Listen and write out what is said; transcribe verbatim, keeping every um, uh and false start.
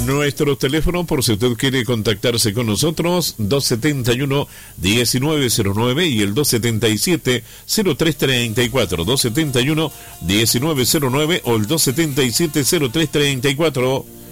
Nuestro teléfono, por si usted quiere contactarse con nosotros, dos setenta y uno, diecinueve cero nueve y el dos setenta y siete, cero tres treinta y cuatro. dos setenta y uno, diecinueve cero nueve o el dos setenta y siete, cero tres treinta y cuatro.